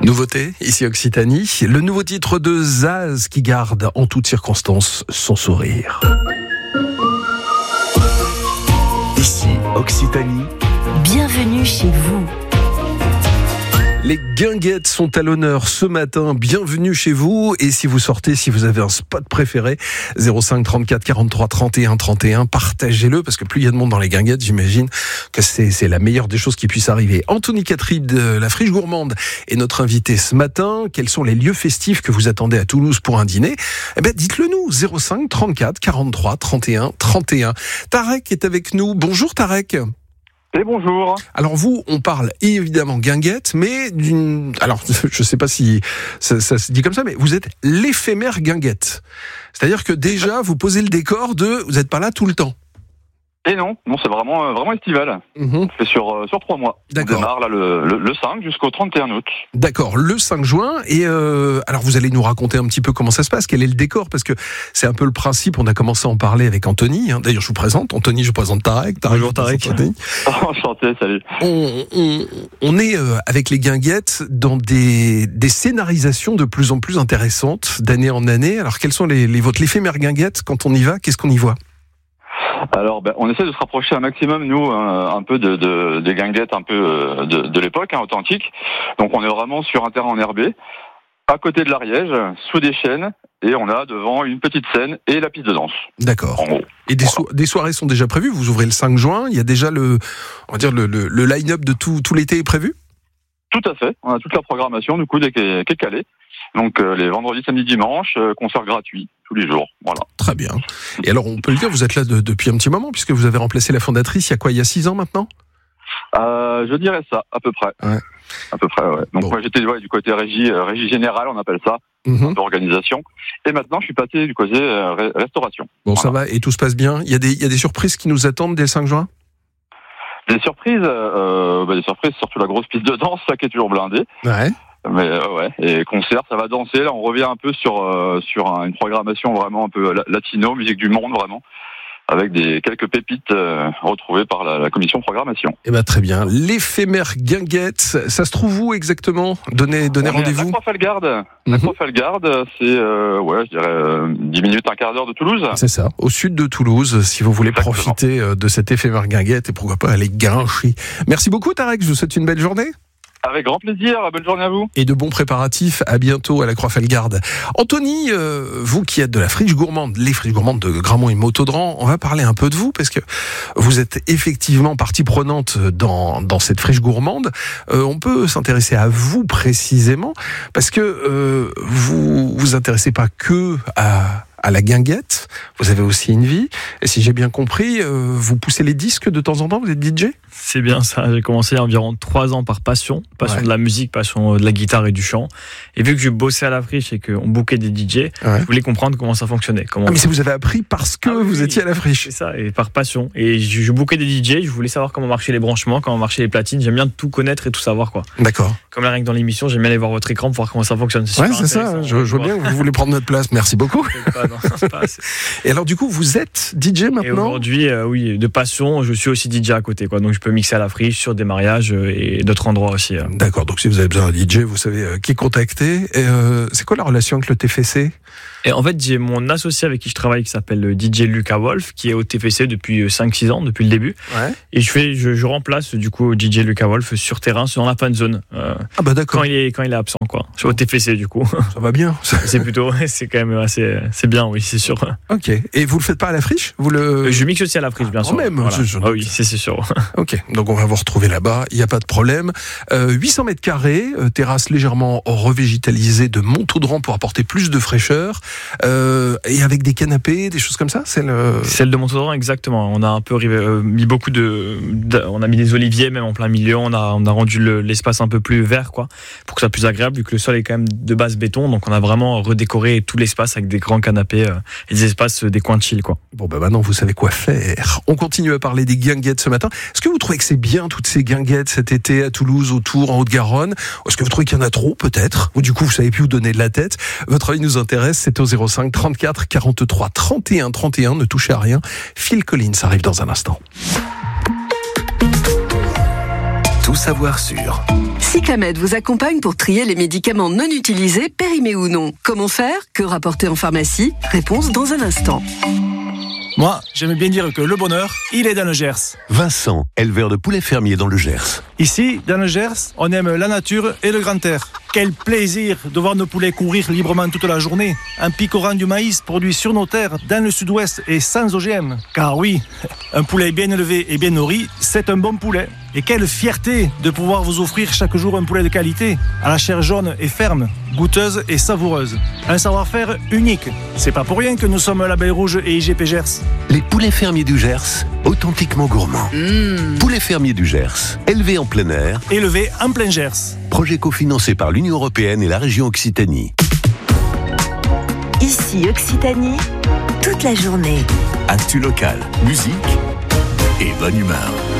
Nouveauté, ici Occitanie, le nouveau titre de Zaz qui garde en toutes circonstances son sourire. Ici Occitanie. Bienvenue chez vous. Les guinguettes sont à l'honneur ce matin, bienvenue chez vous. Et si vous sortez, si vous avez un spot préféré, 05 34 43 31 31, partagez-le, parce que plus il y a de monde dans les guinguettes, j'imagine que c'est la meilleure des choses qui puisse arriver. Anthony Catry de la Friche Gourmande est notre invité ce matin. Quels sont les lieux festifs que vous attendez à Toulouse pour un dîner? Eh ben, dites-le nous, 05 34 43 31 31. Tarek est avec nous. Bonjour Tarek. Et bonjour. Alors vous, on parle évidemment guinguette, mais alors je sais pas si ça se dit comme ça, mais vous êtes l'éphémère guinguette. C'est-à-dire que déjà, vous posez le décor vous n'êtes pas là tout le temps. Et non, c'est vraiment estival. C'est sur 3 mois. D'accord. On démarre là le 5 jusqu'au 31 août. D'accord, le 5 juin. Et alors vous allez nous raconter un petit peu comment ça se passe, quel est le décor, parce que c'est un peu le principe. On a commencé à en parler avec Anthony. D'ailleurs, je vous présente Anthony, je vous présente Tarek. Bonjour Tarek. Enchanté, salut. On est avec les guinguettes dans des scénarisations de plus en plus intéressantes d'année en année. Alors quelles sont votre l'éphémère guinguette quand on y va? Qu'est-ce qu'on y voit? Alors, on essaie de se rapprocher un maximum, nous, un peu des guinguettes un peu de l'époque, authentique. Donc, on est vraiment sur un terrain enherbé, à côté de l'Ariège, sous des chênes, et on a devant une petite scène et la piste de danse. D'accord. En gros. Et des soirées sont déjà prévues. Vous ouvrez le 5 juin. Il y a déjà le line-up de tout l'été est prévu. Tout à fait. On a toute la programmation, du coup, qui est calée. Donc, les vendredis, samedis, dimanches, concerts gratuits, tous les jours. Voilà. Très bien. Et alors, on peut le dire, vous êtes là depuis un petit moment, puisque vous avez remplacé la fondatrice il y a 6 ans maintenant? Je dirais ça, à peu près. Ouais. À peu près, ouais. Donc, moi, j'étais du côté régie générale, on appelle ça, d'organisation. Et maintenant, je suis passé du côté restauration. Bon, voilà. Ça va, et tout se passe bien. Il y a des surprises qui nous attendent dès le 5 juin? Des surprises, surtout la grosse piste de danse, ça qui est toujours blindée. Ouais. Mais et concert, ça va danser. Là, on revient un peu sur une programmation vraiment un peu latino, musique du monde vraiment, avec quelques pépites retrouvées par la commission programmation. Eh ben très bien. L'éphémère guinguette, ça se trouve où exactement? Donnez rendez-vous. La Croix-Fellegarde. La Croix-Fellegarde, c'est je dirais 10 minutes, un quart d'heure de Toulouse. C'est ça, au sud de Toulouse, si vous voulez Exactement. Profiter de cette éphémère guinguette et pourquoi pas aller guincher. Merci beaucoup Tarek, je vous souhaite une belle journée. Avec grand plaisir, bonne journée à vous. Et de bons préparatifs, à bientôt à la Croix-Fellegarde. Anthony, vous qui êtes de la Friche Gourmande, les Friches Gourmandes de Gramont et Motaudran, on va parler un peu de vous, parce que vous êtes effectivement partie prenante dans cette Friche Gourmande. On peut s'intéresser à vous précisément, parce que vous vous intéressez pas que à la guinguette, vous avez aussi une vie, et si j'ai bien compris, vous poussez les disques de temps en temps, vous êtes DJ? C'est bien ça, j'ai commencé il y a environ 3 ans par passion de la musique, passion de la guitare et du chant, et vu que je bossais à la Friche et qu'on bookait des DJ, je voulais comprendre comment ça fonctionnait. Mais si vous avez appris parce que vous étiez à la Friche. C'est ça, et par passion, et je bookais des DJ, je voulais savoir comment marchaient les branchements, comment marchaient les platines, j'aime bien tout connaître et tout savoir, quoi. D'accord. Comme là, rien que dans l'émission, j'aime bien aller voir votre écran pour voir comment ça fonctionne. C'est ça, je vois bien que vous voulez prendre notre place, merci beaucoup. Et alors du coup, vous êtes DJ maintenant? Et aujourd'hui, oui, de passion, je suis aussi DJ à côté, quoi. Donc je peux mixer à la Friche sur des mariages et d'autres endroits aussi. D'accord, donc si vous avez besoin d'un DJ, vous savez qui contacter. Et c'est quoi la relation avec le TFC? Et en fait, j'ai mon associé avec qui je travaille qui s'appelle DJ Lucas Wolf, qui est au TFC depuis 5-6 ans, depuis le début. Ouais. Et je remplace du coup DJ Lucas Wolf sur terrain, sur la fan zone. Bah d'accord. Quand il est absent, quoi. Je suis au TFC du coup. Ça va bien. C'est quand même c'est bien, oui, c'est sûr. Ok. Et vous le faites pas à la Friche? Je mixe aussi à la Friche, bien sûr. Même. Voilà. Oui, c'est sûr. Ok. Donc on va vous retrouver là-bas. Il y a pas de problème. 800 mètres carrés, terrasse légèrement revégétalisée de Motaudran pour apporter plus de fraîcheur. Et avec des canapés, des choses comme ça, celle de Motaudran, exactement. On a un peu mis beaucoup on a mis des oliviers même en plein milieu. On a rendu l'espace un peu plus vert, quoi, pour que ça soit plus agréable, vu que le sol est quand même de base béton. Donc on a vraiment redécoré tout l'espace avec des grands canapés et des espaces, des coins de chill, quoi. Bon, maintenant vous savez quoi faire. On continue à parler des guinguettes ce matin. Est-ce que vous trouvez que c'est bien toutes ces guinguettes cet été à Toulouse, autour, en Haute-Garonne? Ou est-ce que vous trouvez qu'il y en a trop, peut-être? Ou du coup vous savez plus où donner de la tête? Votre avis nous intéresse. C'est au 05 34 43 31 31. Ne touchez à rien. Phil Collins arrive dans un instant. Tout savoir sur Cyclamed vous accompagne pour trier les médicaments non utilisés, périmés ou non. Comment faire? Que rapporter en pharmacie? Réponse dans un instant. Moi, j'aime bien dire que le bonheur, il est dans le Gers. Vincent, éleveur de poulets fermiers dans le Gers. Ici, dans le Gers, on aime la nature et le grand air. Quel plaisir de voir nos poulets courir librement toute la journée, en picorant du maïs produit sur nos terres, dans le sud-ouest et sans OGM. Car oui, un poulet bien élevé et bien nourri, c'est un bon poulet. Et quelle fierté de pouvoir vous offrir chaque jour un poulet de qualité, à la chair jaune et ferme, goûteuse et savoureuse. Un savoir-faire unique. C'est pas pour rien que nous sommes Label Rouge et IGP Gers. Les poulets fermiers du Gers, authentiquement gourmands. Poulets fermiers du Gers, élevés en plein air. Élevé en plein Gers. Projet cofinancé par l'Union européenne et la région Occitanie. Ici Occitanie, toute la journée. Actu local, musique et bonne humeur.